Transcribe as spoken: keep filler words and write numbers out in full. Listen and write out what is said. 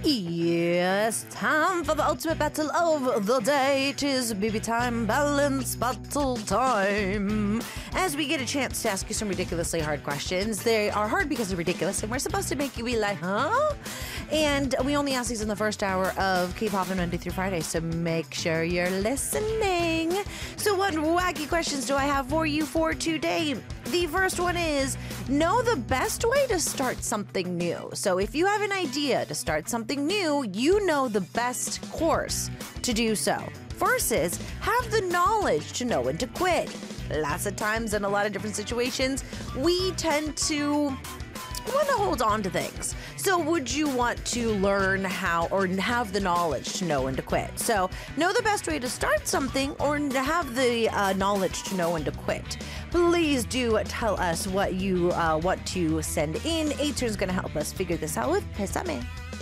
Yes, time for the ultimate battle of the day. It is B B time, balance battle time. As we get a chance to ask you some ridiculously hard questions. They are hard because they're ridiculous, and we're supposed to make you be like, huh? And we only ask these in the first hour of K-pop on Monday through Friday, so make sure you're listening. So what wacky questions do I have for you for today? The first one is, know the best way to start something new. So if you have an idea to start something new, you know the best course to do so. Versus, have the knowledge to know when to quit. Lots of times in a lot of different situations, we tend to want to hold on to things. So would you want to learn how or have the knowledge to know when to quit? So know the best way to start something or have the uh, knowledge to know when to quit. Please do tell us what you uh, want to send in. Atur's going to help us figure this out with Pésame.